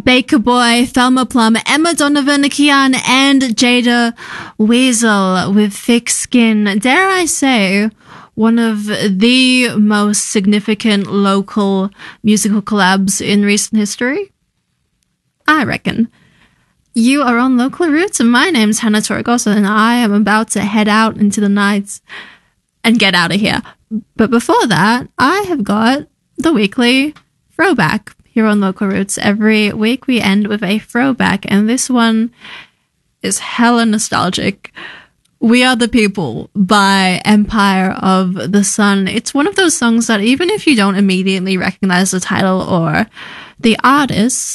Baker Boy, Thelma Plum, Emma Donovan, Kian, and Jada Weasel with Thick Skin. Dare I say, one of the most significant local musical collabs in recent history? I reckon. You are on Local Roots, and my name's Hannah Torregosa, and I am about to head out into the night and get out of here. But before that, I have got the weekly throwback here on Local Roots. Every week we end with a throwback, and this one is hella nostalgic. We Are the People by Empire of the Sun. It's one of those songs that even if you don't immediately recognize the title or the artist,